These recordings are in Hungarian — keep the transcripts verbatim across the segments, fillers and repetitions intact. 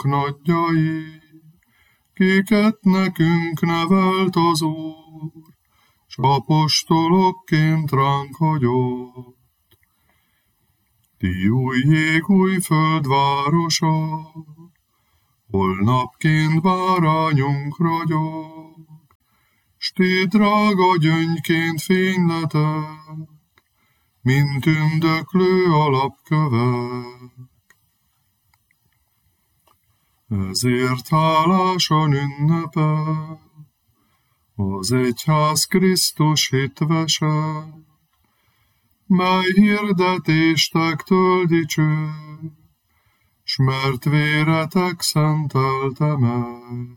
napok nagyjai, kiket nekünk nevelt az Úr, s apostolokként ránk hagyott. Ti új jég, új földvárosa, hol napként bárányunk ragyog, s ti drága gyöngyként fényletek, mint tündöklő alapkövek. Ezért hálásan ünnepel az egyház Krisztus hitvese, mely hirdetéstek dicső, s mert véretek szentelte meg.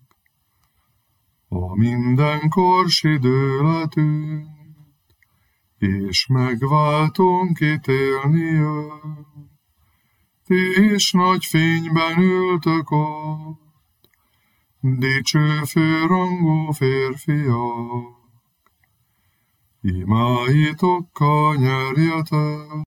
A mindenkors idő letűnt, és megváltónk ítélni jön. Ti is nagy fényben ültök ott, dicső főrangú férfiak. Imáitokkal nyerjetek,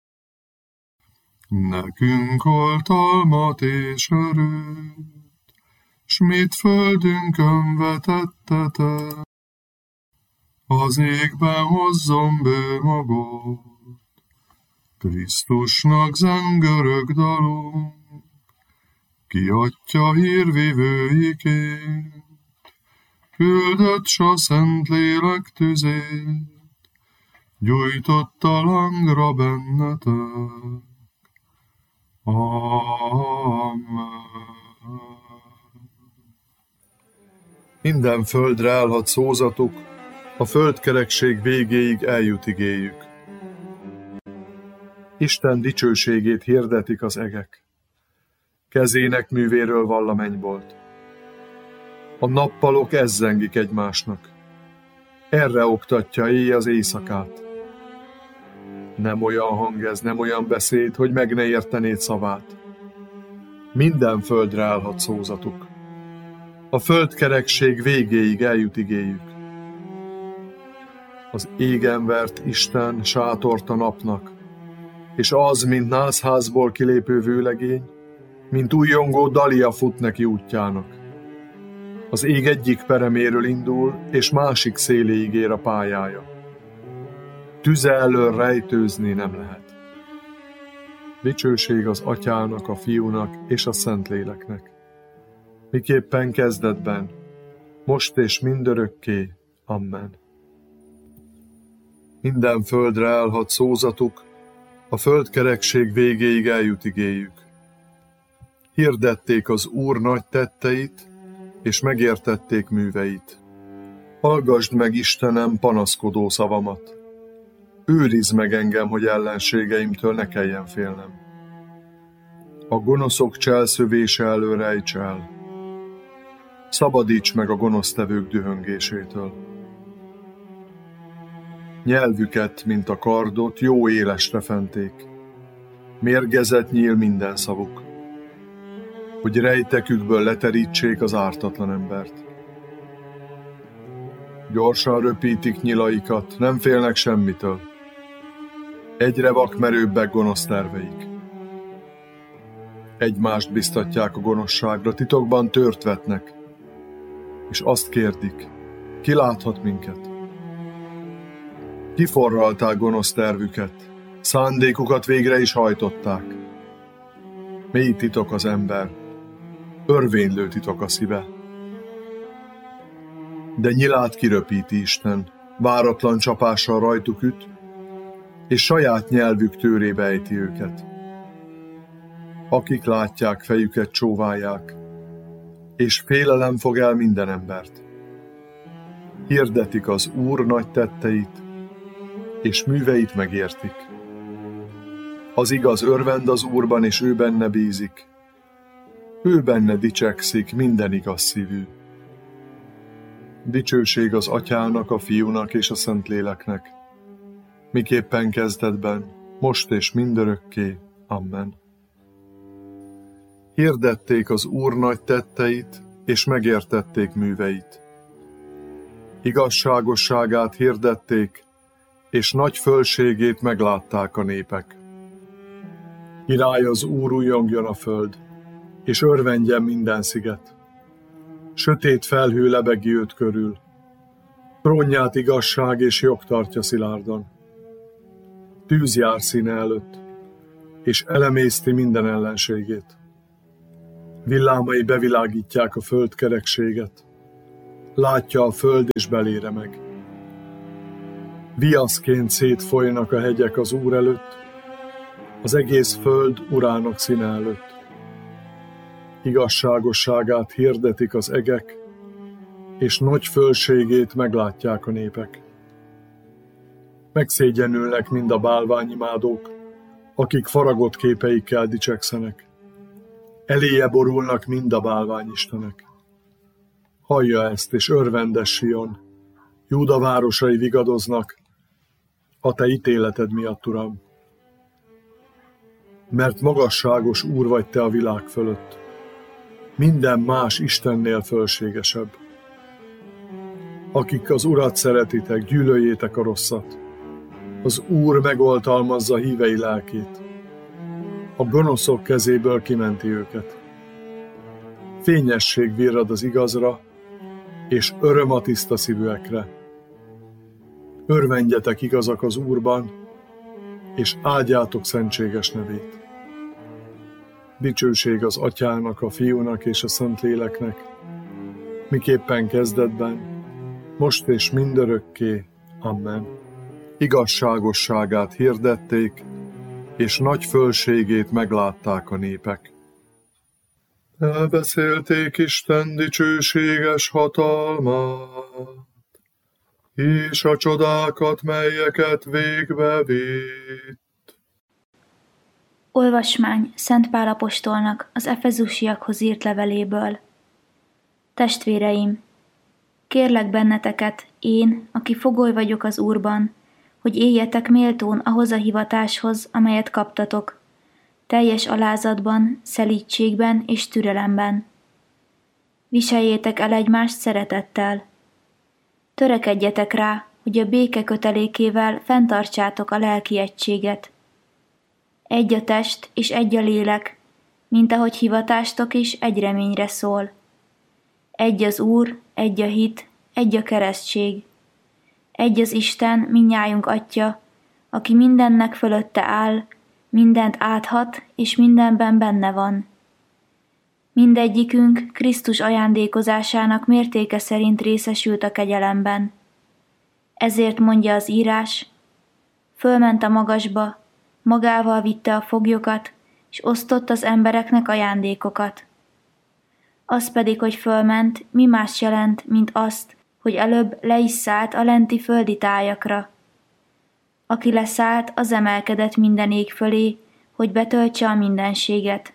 nekünk oltalmat és erőt, s mit földünkön vetettetek, az égben hozzon bő magot. Krisztusnak zengörög dalunk, kiadja hírvivőiként, küldött s a Szentlélek tüzét, gyújtott a lángra bennetek. Amen. Minden földre állhat szózatuk, a földkerekség végéig eljut igéjük. Isten dicsőségét hirdetik az egek, kezének művéről vall a mennybolt. A nappalok ezzengik egymásnak, erre oktatja éj az éjszakát. Nem olyan hang ez, nem olyan beszéd, hogy meg ne értenéd szavát. Minden földre állhat szózatuk, a földkerekség végéig eljut igéjük. Az égen vert Isten sátort a napnak, és az, mint nászházból kilépő vőlegény, mint újjongó dalia fut neki útjának. Az ég egyik pereméről indul, és másik széléig ér a pályája. Tüze elől rejtőzni nem lehet. Dicsőség az Atyának, a Fiúnak és a Szentléleknek, miképpen kezdetben, most és mindörökké. Amen. Minden földre állhat szózatuk, a földkerekség végéig eljut igéjük. Hirdették az Úr nagy tetteit, és megértették műveit. Hallgasd meg, Istenem, panaszkodó szavamat. Őrizd meg engem, hogy ellenségeimtől ne kelljen félnem. A gonoszok cselszövése elől rejts el. Szabadíts meg a gonosztevők dühöngésétől. Nyelvüket, mint a kardot, jó élesre fenték. Mérgezett nyíl minden szavuk, hogy rejtekükből leterítsék az ártatlan embert. Gyorsan röpítik nyilaikat, nem félnek semmitől. Egyre vakmerőbbek gonosz terveik. Egymást biztatják a gonoszságra, titokban tört vetnek, és azt kérdik, ki láthat minket? Kiforralták gonosz tervüket, szándékukat végre is hajtották. Mély titok az ember, örvénylő titok a szíve. De nyilát kiröpíti Isten, váratlan csapással rajtuk üt, és saját nyelvük tőrébe ejti őket. Akik látják, fejüket csóválják, és félelem fog el minden embert. Hirdetik az Úr nagy tetteit, és műveit megértik. Az igaz örvend az Úrban, és ő benne bízik. Ő benne dicsekszik minden igaz szívű. Dicsőség az Atyának, a Fiúnak és a Szentléleknek, miképpen kezdetben, most és mindörökké. Amen. Hirdették az Úr nagy tetteit, és megértették műveit. Igazságosságát hirdették, és nagy fölségét meglátták a népek. Király az Úr, újjongjon a föld, és örvendjen minden sziget. Sötét felhő lebegi őt körül, trónját igazság és jog tartja szilárdan. Tűz jár színe előtt, és elemészti minden ellenségét. Villámai bevilágítják a föld kerekséget, látja a föld és belére meg. Viaszként szétfolynak a hegyek az Úr előtt, az egész föld Urának színe előtt. Igazságosságát hirdetik az egek, és nagy fölségét meglátják a népek. Megszégyenülnek mind a bálványimádók, akik faragott képeikkel dicsekszenek. Eléje borulnak mind a bálványistenek. Hallja ezt, és örvendes Sion, Júda városai vigadoznak, a te ítéleted miatt, Uram. Mert magasságos Úr vagy te a világ fölött, minden más Istennél fölségesebb. Akik az Urat szeretitek, gyűlöljétek a rosszat. Az Úr megoltalmazza hívei lelkét. A gonoszok kezéből kimenti őket. Fényesség virrad az igazra, és öröm a tiszta szívűekre. Örvendjetek igazak az Úrban, és áldjátok szentséges nevét. Dicsőség az Atyának, a Fiúnak és a Szentléleknek, miképpen kezdetben, most és mindörökké. Amen. Igazságosságát hirdették, és nagy fölségét meglátták a népek. Elbeszélték Isten dicsőséges hatalmát, és a csodákat, melyeket végbe vitt. Olvasmány Szent Pál apostolnak az efezusiakhoz írt leveléből. Testvéreim, kérlek benneteket, én, aki fogoly vagyok az Úrban, hogy éljetek méltón ahhoz a hivatáshoz, amelyet kaptatok, teljes alázatban, szelídségben és türelemben. Viseljétek el egymást szeretettel. Törekedjetek rá, hogy a béke kötelékével fenntartsátok a lelki egységet. Egy a test és egy a lélek, mint ahogy hivatástok is egy reményre szól. Egy az Úr, egy a hit, egy a keresztség. Egy az Isten, mindnyájunk Atya, aki mindennek fölötte áll, mindent áthat, és mindenben benne van. Mindegyikünk Krisztus ajándékozásának mértéke szerint részesült a kegyelemben. Ezért mondja az írás, fölment a magasba, magával vitte a foglyokat, és osztott az embereknek ajándékokat. Az pedig, hogy fölment, mi más jelent, mint azt, hogy előbb le is szállt a lenti földi tájakra. Aki leszállt, az emelkedett minden ég fölé, hogy betöltse a mindenséget.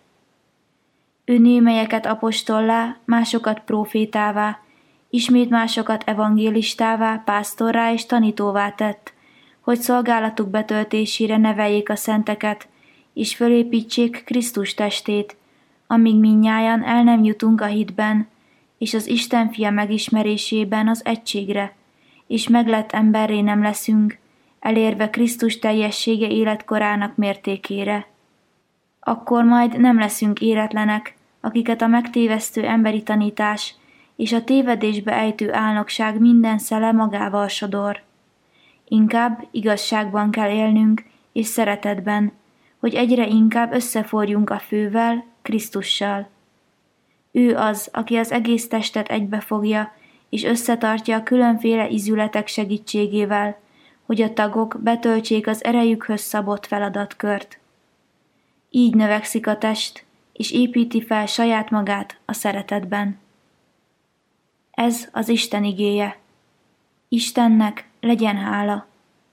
Ő némelyeket apostollá, másokat prófétává, ismét másokat evangélistává, pásztorrá és tanítóvá tett, hogy szolgálatuk betöltésére neveljék a szenteket, és fölépítsék Krisztus testét, amíg mindnyájan el nem jutunk a hitben, és az Isten fia megismerésében az egységre, és meglett emberré nem leszünk, elérve Krisztus teljessége életkorának mértékére. Akkor majd nem leszünk éretlenek, akiket a megtévesztő emberi tanítás és a tévedésbe ejtő álnokság minden szele magával sodor. Inkább igazságban kell élnünk, és szeretetben, hogy egyre inkább összeforjunk a fővel, Krisztussal. Ő az, aki az egész testet egybefogja, és összetartja a különféle ízületek segítségével, hogy a tagok betöltsék az erejükhöz szabott feladatkört. Így növekszik a test, és építi fel saját magát a szeretetben. Ez az Isten igéje. Istennek legyen hála.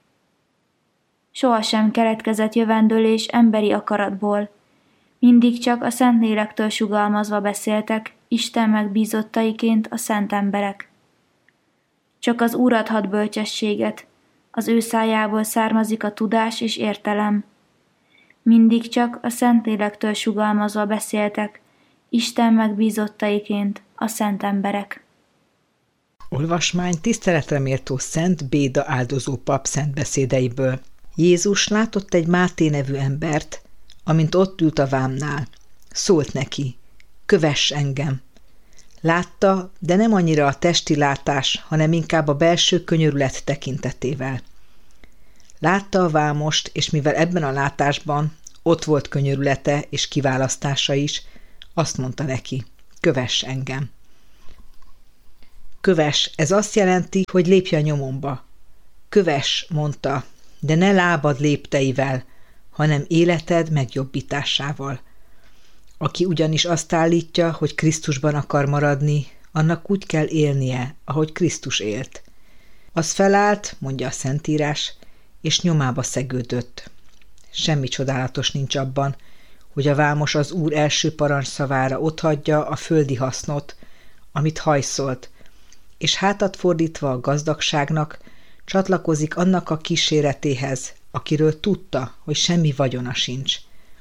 Sohasem keletkezett jövendőlés emberi akaratból. Mindig csak a Szentlélektől sugalmazva beszéltek Isten megbízottaiként a szent emberek. Csak az Úr adhat bölcsességet, az ő szájából származik a tudás és értelem. Mindig csak a Szentlélektől sugalmazva beszéltek Isten megbízottaiként a szent emberek. Olvasmány tiszteletre méltó Szent Béda áldozó pap szentbeszédeiből. Jézus látott egy Máté nevű embert, amint ott ült a vámnál. Szólt neki, kövess engem. Látta, de nem annyira a testi látás, hanem inkább a belső könyörület tekintetével. Látta a vámost, és mivel ebben a látásban ott volt könyörülete és kiválasztása is, azt mondta neki, kövess engem. Kövess, ez azt jelenti, hogy lépj a nyomomba. Kövess, mondta, de ne lábad lépteivel, hanem életed megjobbításával. Aki ugyanis azt állítja, hogy Krisztusban akar maradni, annak úgy kell élnie, ahogy Krisztus élt. Az felállt, mondja a Szentírás, és nyomába szegődött. Semmi csodálatos nincs abban, hogy a vámos az Úr első parancsszavára otthagyja a földi hasznot, amit hajszolt, és hátat fordítva a gazdagságnak, csatlakozik annak a kíséretéhez, akiről tudta, hogy semmi vagyona sincs.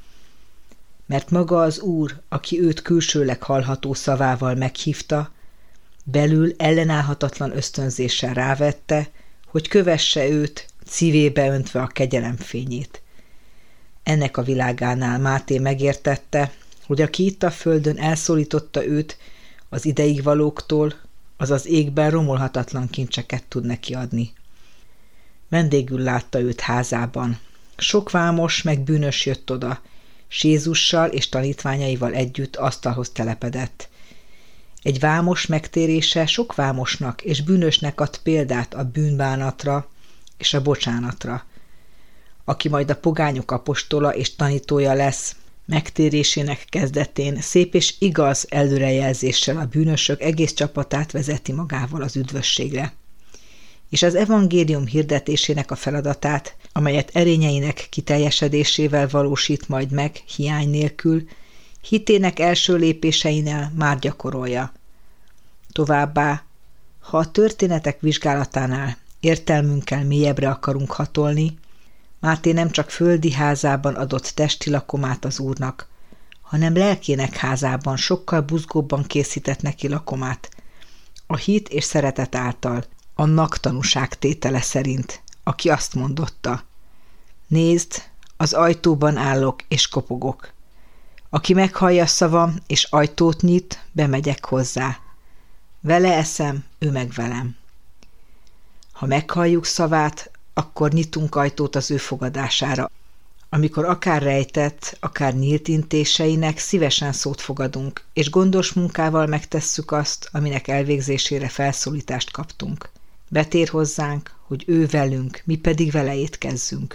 Mert maga az Úr, aki őt külsőleg hallható szavával meghívta, belül ellenállhatatlan ösztönzéssel rávette, hogy kövesse őt, szívébe öntve a kegyelem fényét. Ennek a világánál Máté megértette, hogy aki itt a földön elszólította őt az ideigvalóktól, az az égben romolhatatlan kincseket tud neki adni. Vendégül látta őt házában. Sok vámos meg bűnös jött oda, s Jézussal és tanítványaival együtt asztalhoz telepedett. Egy vámos megtérése sok vámosnak és bűnösnek ad példát a bűnbánatra és a bocsánatra. Aki majd a pogányok apostola és tanítója lesz, megtérésének kezdetén szép és igaz előrejelzéssel a bűnösök egész csapatát vezeti magával az üdvösségre. És az evangélium hirdetésének a feladatát, amelyet erényeinek kiteljesedésével valósít majd meg hiány nélkül, hitének első lépéseinél már gyakorolja. Továbbá, ha a történetek vizsgálatánál értelmünkkel mélyebbre akarunk hatolni, Máté nem csak földi házában adott testi lakomát az Úrnak, hanem lelkének házában sokkal buzgóbban készített neki lakomát, a hit és szeretet által, annak tanúságtétele szerint, aki azt mondotta, nézd, az ajtóban állok és kopogok. Aki meghallja szavam és ajtót nyit, bemegyek hozzá. Vele eszem, ő meg velem. Ha meghalljuk szavát, akkor nyitunk ajtót az ő fogadására. Amikor akár rejtett, akár nyílt intéseinek szívesen szót fogadunk, és gondos munkával megtesszük azt, aminek elvégzésére felszólítást kaptunk. Betér hozzánk, hogy ő velünk, mi pedig vele étkezzünk.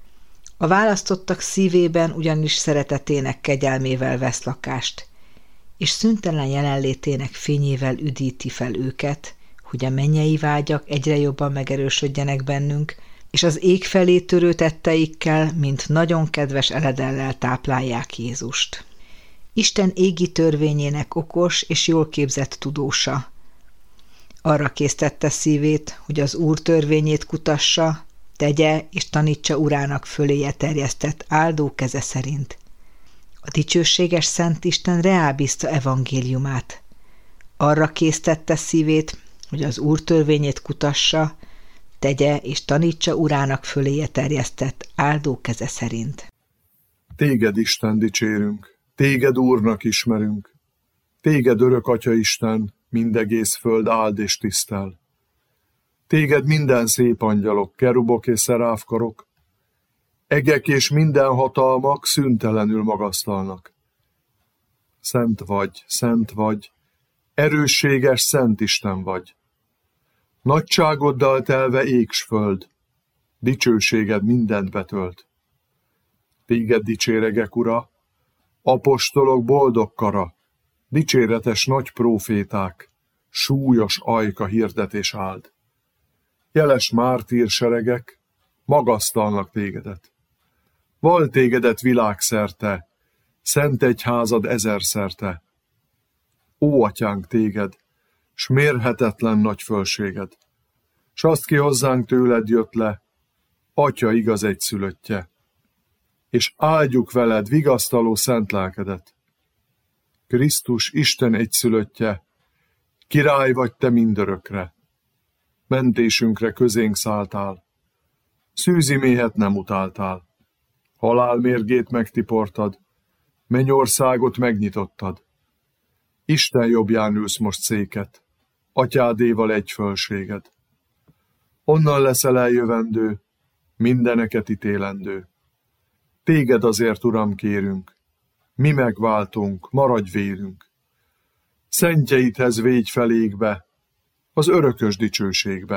A választottak szívében ugyanis szeretetének kegyelmével vesz lakást, és szüntelen jelenlétének fényével üdíti fel őket, hogy a mennyei vágyak egyre jobban megerősödjenek bennünk, és az ég felé törő tetteikkel, mint nagyon kedves eledellel táplálják Jézust. Isten égi törvényének okos és jól képzett tudósa. Arra késztette szívét, hogy az Úr törvényét kutassa, tegye és tanítsa urának föléje terjesztett áldó keze szerint. A dicsőséges Szent Isten reábízta evangéliumát. Arra késztette szívét, hogy az Úr törvényét kutassa, tegye és tanítsa urának föléje terjesztett áldó keze szerint. Téged, Isten, dicsérünk, téged Úrnak ismerünk, téged örök Atya Isten, mindegész föld áld és tisztel. Téged minden szép angyalok, kerubok és szeráfkarok, egek és minden hatalmak szüntelenül magasztalnak. Szent vagy, szent vagy, erősséges Szent Isten vagy. Nagyságoddal telve ég s föld, dicsőséged mindent betölt. Téged dicséregek, Ura, apostolok boldog kara, dicséretes nagy próféták, súlyos ajka hirdetés áld. Jeles mártír seregek magasztalnak tégedet. Val tégedet világszerte, szent egyházad ezerszerte. Ó, atyánk, téged, s mérhetetlen nagy fölséged, s azt ki hozzánk tőled jött le, Atya igaz egyszülöttje, és áldjuk veled vigasztaló szent lelkedet. Krisztus Isten egyszülöttje, király vagy te mindörökre, mentésünkre közénk szálltál, szűzi méhet nem utáltál, halál mérgét megtiportad, mennyországot megnyitottad, Isten jobbján ülsz most széket, atyádéval egy fölséged. Onnan leszel eljövendő, mindeneket ítélendő. Téged azért, Uram, kérünk, mi megváltunk, maradj vélünk. Szentjeidhez végy felékbe, az örökös dicsőségbe.